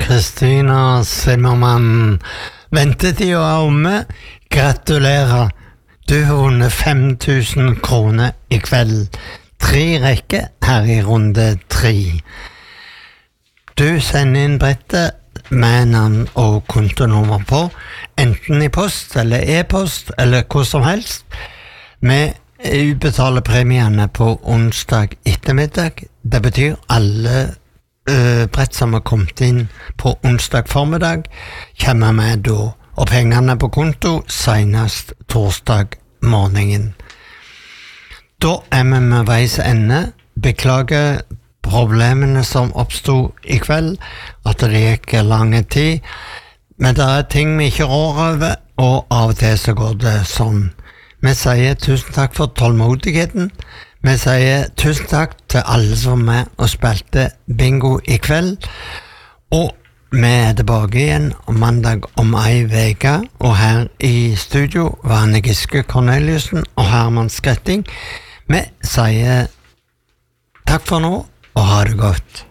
Kristina Zimmermann. Ventetiden omme. Gratulerer. Du har vunnet 5000 kroner I kveld. 3 rekker her I runde 3. Du sender inn brettet med navn og kontonummer på, enten I post eller e-post eller hva som helst. Vi utbetaler premiene på onsdag ettermiddag. Det betyr alle brett som har kommet inn på onsdag formiddag kommer med da, og pengene på konto senest torsdag morgenen. Da vi med veis ende. Beklager problemene som oppstod I kveld, at det gikk lange tid, men det ting vi ikke rår over, og av og til så går det sånn. Vi sier tusen takk for tålmodigheten. Vi sier tusen takk til alle som er og spilte bingo I kveld. Og vi tilbake igjen mandag om ei veke. Og her I studio var Anne Giske Corneliussen og Herman Skretting. Vi sier takk for nå og ha det godt.